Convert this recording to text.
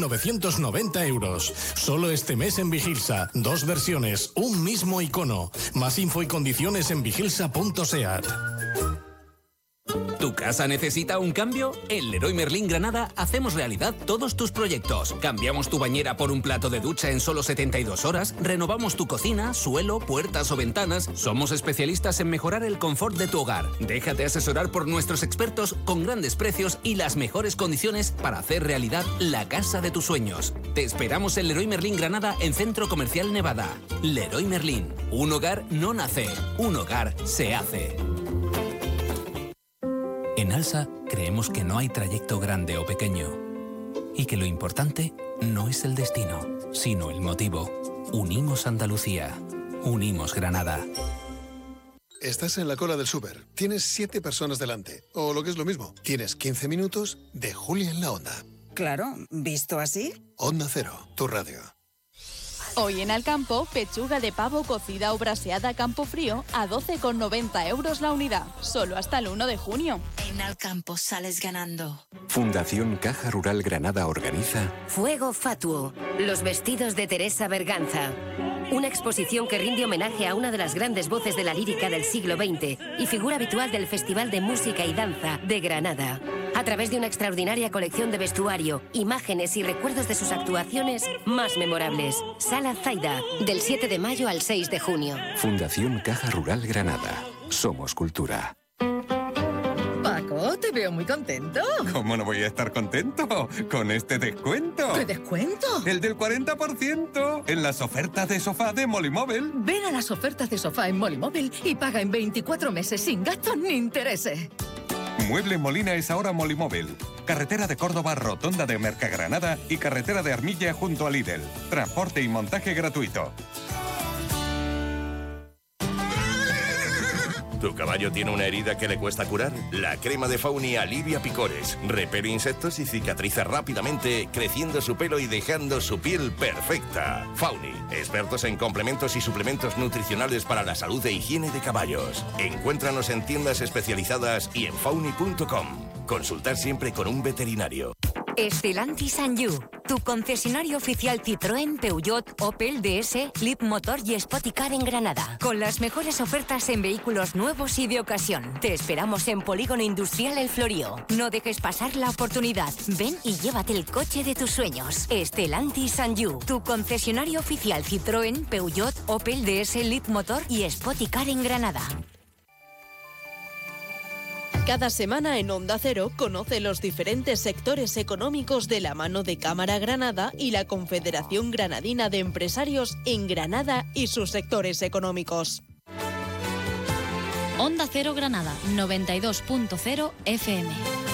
990 €. Solo este mes en Vigilsa. 2 versiones, un mismo icono. Más info y condiciones en vigilsa.seat. ¿Tu casa necesita un cambio? En Leroy Merlin Granada hacemos realidad todos tus proyectos. Cambiamos tu bañera por un plato de ducha en solo 72 horas, renovamos tu cocina, suelo, puertas o ventanas. Somos especialistas en mejorar el confort de tu hogar. Déjate asesorar por nuestros expertos con grandes precios y las mejores condiciones para hacer realidad la casa de tus sueños. Te esperamos en Leroy Merlin Granada en Centro Comercial Nevada. Leroy Merlin. Un hogar no nace, un hogar se hace. En Alsa creemos que no hay trayecto grande o pequeño y que lo importante no es el destino, sino el motivo. Unimos Andalucía, unimos Granada. Estás en la cola del súper, tienes 7 personas delante, o lo que es lo mismo, tienes 15 minutos de Julia en la Onda. Claro, ¿visto así? Onda Cero, tu radio. Hoy en Alcampo, pechuga de pavo cocida o braseada a campo frío a 12,90 € la unidad. Solo hasta el 1 de junio. En Alcampo sales ganando. Fundación Caja Rural Granada organiza Fuego Fatuo, los vestidos de Teresa Berganza. Una exposición que rinde homenaje a una de las grandes voces de la lírica del siglo XX y figura habitual del Festival de Música y Danza de Granada. A través de una extraordinaria colección de vestuario, imágenes y recuerdos de sus actuaciones más memorables. Sala Zaida, del 7 de mayo al 6 de junio. Fundación Caja Rural Granada. Somos cultura. Paco, te veo muy contento. ¿Cómo no voy a estar contento con este descuento? ¿Qué descuento? El del 40% en las ofertas de sofá de Molimóvil. Ven a las ofertas de sofá en Molimóvil y paga en 24 meses sin gastos ni intereses. Mueble Molina es ahora Molimóvil. Carretera de Córdoba, Rotonda de Mercagranada y carretera de Armilla junto a Lidl. Transporte y montaje gratuito. ¿Tu caballo tiene una herida que le cuesta curar? La crema de Fauni alivia picores, repele insectos y cicatriza rápidamente, creciendo su pelo y dejando su piel perfecta. Fauni, expertos en complementos y suplementos nutricionales para la salud e higiene de caballos. Encuéntranos en tiendas especializadas y en fauni.com. Consultar siempre con un veterinario. Stellantis and You, tu concesionario oficial Citroën, Peugeot, Opel, DS, Leapmotor y Spoticar en Granada. Con las mejores ofertas en vehículos nuevos y de ocasión. Te esperamos en Polígono Industrial El Florío. No dejes pasar la oportunidad. Ven y llévate el coche de tus sueños. Stellantis and You, tu concesionario oficial Citroën, Peugeot, Opel, DS, Leapmotor y Spoticar en Granada. Cada semana en Onda Cero conoce los diferentes sectores económicos de la mano de Cámara Granada y la Confederación Granadina de Empresarios en Granada y sus sectores económicos. Onda Cero Granada, 92.0 FM.